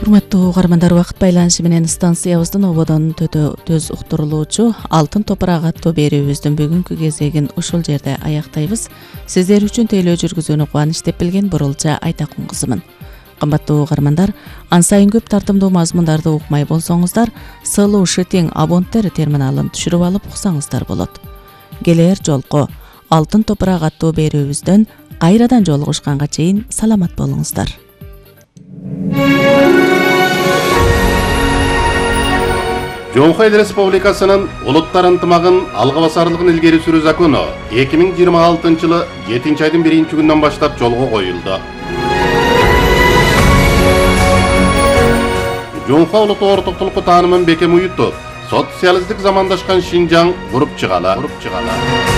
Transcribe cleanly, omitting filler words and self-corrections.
Урматтуу угармандар, убакыт байланышы менен станциябыздын ободон төз уктурулуучу Алтын топурак аттуу берүүбүздүн бүгүнкү кезегин ушул жерде аяктайбыз. Сиздер үчүн тейлөө жүргүзүүнү кубаныч деп билген Бурулча Айтакун кызымын. Кымбаттуу угармандар, ан сайын көп тартымдуу мазмундарды укмай болсоңуздар, СЛУ Шытиң абонттер терминалын түшүрүп алып уксаңыздар болот. Келер жолку Алтын топурак аттуу берүүбүздөн кайрадан жолугушканга чейин саламат болуңуздар. Жоңхо Эл Республикасынын улуттар ынтымагын алга басарлыгын илгери сүрүү закону 2026 жылы 7-айдын 1-күнүнөн баштап жолго коюлду. Жоңхо улуттуу ортоктулукку таанымын бекем уюттуп, социалисттик замандашкан Шинжаң куруп чыгала.